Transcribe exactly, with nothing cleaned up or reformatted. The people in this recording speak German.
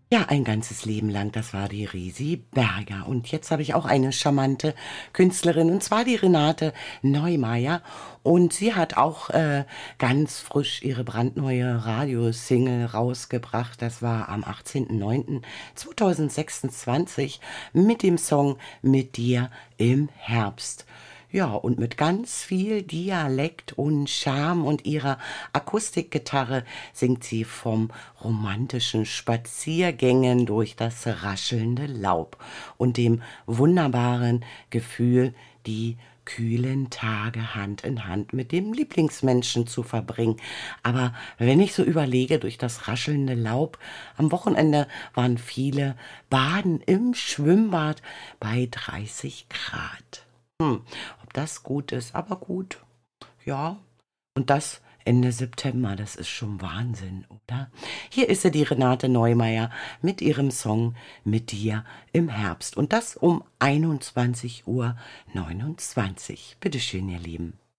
Ja, ein ganzes Leben lang, das war die Risi Berger. Und jetzt habe ich auch eine charmante Künstlerin, und zwar die Renate Neumeier. Und sie hat auch äh, ganz frisch ihre brandneue Radiosingle rausgebracht. Das war am achtzehnten neunten zweitausendsechsundzwanzig mit dem Song Mit dir im Herbst. Ja, und mit ganz viel Dialekt und Charme und ihrer Akustikgitarre singt sie vom romantischen Spaziergängen durch das raschelnde Laub und dem wunderbaren Gefühl, die kühlen Tage Hand in Hand mit dem Lieblingsmenschen zu verbringen. Aber wenn ich so überlege, durch das raschelnde Laub, am Wochenende waren viele baden im Schwimmbad bei dreißig Grad. Hm, ob das gut ist, aber gut. Ja, und das Ende September, das ist schon Wahnsinn, oder? Hier ist sie, die Renate Neumeier, mit ihrem Song Mit dir im Herbst. Und das um einundzwanzig Uhr neunundzwanzig. Bitteschön, ihr Lieben.